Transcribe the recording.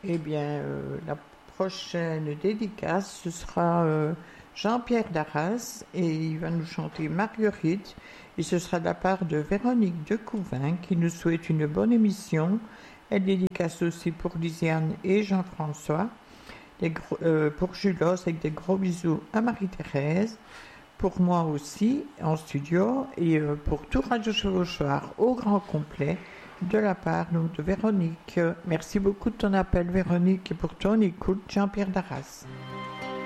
Eh bien, la prochaine dédicace, ce sera Jean-Pierre Darras et il va nous chanter Marguerite. Et ce sera de la part de Véronique Decouvin qui nous souhaite une bonne émission. Elle dédicace aussi pour Lisiane et Jean-François, pour Julos avec des gros bisous à Marie-Thérèse, pour moi aussi en studio et pour tout Radio Chevauchoir au grand complet de la part donc, de Véronique. Merci beaucoup de ton appel Véronique et pour ton écoute Jean-Pierre Darras.